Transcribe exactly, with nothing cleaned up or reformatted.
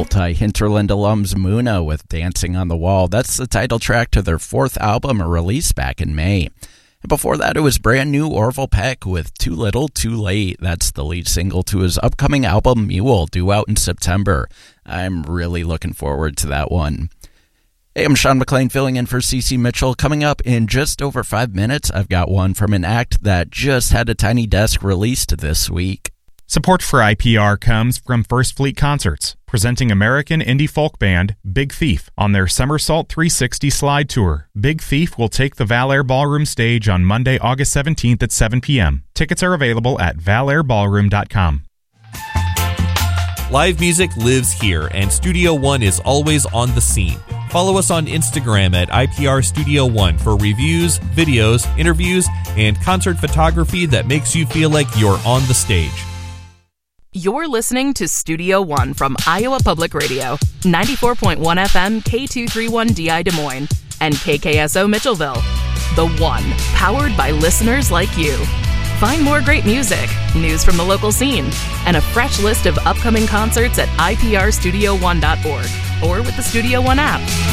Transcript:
multi-Hinterland alums Muna with Dancing on the Wall. That's the title track to their fourth album, released back in May. And before that, it was brand new Orville Peck with Too Little, Too Late. That's the lead single to his upcoming album, Mule, due out in September. I'm really looking forward to that one. Hey, I'm Sean McLean filling in for Cece Mitchell. Coming up in just over five minutes, I've got one from an act that just had a Tiny Desk released this week. Support for I P R comes from First Fleet Concerts, presenting American indie folk band Big Thief on their Somersault three sixty Slide Tour. Big Thief will take the Valair Ballroom stage on Monday, August seventeenth at seven p.m. Tickets are available at valair ballroom dot com. Live music lives here, and Studio One is always on the scene. Follow us on Instagram at I P R Studio One for reviews, videos, interviews, and concert photography that makes you feel like you're on the stage. You're listening to Studio One from Iowa Public Radio, ninety-four point one F M K two thirty-one D I Des Moines, and K K S O Mitchellville. The One, powered by listeners like you. Find more great music, news from the local scene, and a fresh list of upcoming concerts at I P R studio one dot org or with the Studio One app.